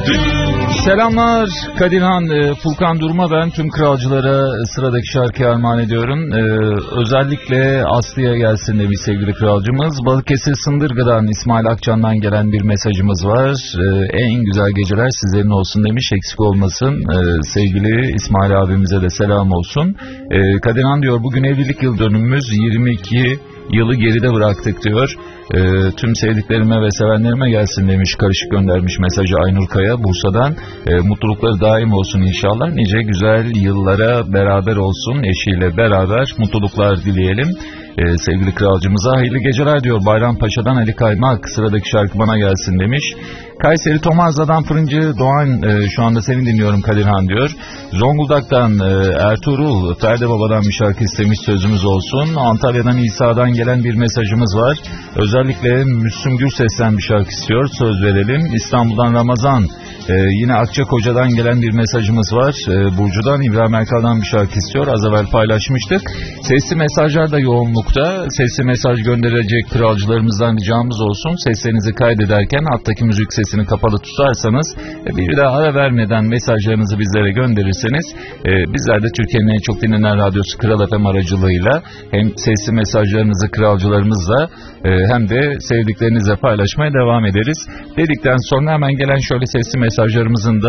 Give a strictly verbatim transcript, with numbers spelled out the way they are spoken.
Selamlar Kadirhan, Furkan Durma ben. Tüm kralcılara sıradaki şarkıyı armağan ediyorum. Ee, özellikle Aslı'ya gelsin demiş sevgili kralcımız. Balıkesir Sındırgı'dan İsmail Akcan'dan gelen bir mesajımız var. Ee, en güzel geceler sizlerin olsun demiş, eksik olmasın. Ee, sevgili İsmail abimize de selam olsun. Ee, Kadirhan diyor, bugün evlilik yıl dönümümüz, yirmi iki yılı geride bıraktık diyor. E, tüm sevdiklerime ve sevenlerime gelsin demiş, karışık göndermiş mesajı Aynur Kaya Bursa'dan. E, mutlulukları daim olsun inşallah. Nice güzel yıllara beraber olsun, eşiyle beraber mutluluklar dileyelim. Ee, sevgili kralcımıza hayırlı geceler diyor. Bayrampaşa'dan Ali Kaymak, sıradaki şarkı bana gelsin demiş. Kayseri Tomarza'dan Fırıncı Doğan, e, şu anda seni dinliyorum Kadirhan diyor. Zonguldak'tan e, Ertuğrul Ferdi Baba'dan bir şarkı istemiş, sözümüz olsun. Antalya'dan İsa'dan gelen bir mesajımız var. Özellikle Müslüm Gürses'ten bir şarkı istiyor, söz verelim. İstanbul'dan Ramazan, e, yine Akçakoca'dan gelen bir mesajımız var. E, Burcu'dan İbrahim Erkal'dan bir şarkı istiyor, az evvel paylaşmıştık. Sesli mesajlar da yoğunlukta. Sesli mesaj gönderecek kralcılarımızdan ricamız olsun. Seslerinizi kaydederken hattaki müzik sesini kapalı tutarsanız, bir daha ara vermeden mesajlarınızı bizlere gönderirseniz, e, bizler de Türkiye'nin en çok dinlenen radyosu Kral F M aracılığıyla hem sesli mesajlarınızı kralcılarımızla e, hem de sevdiklerinizle paylaşmaya devam ederiz. Dedikten sonra hemen gelen şöyle sesli mesajlarımızın da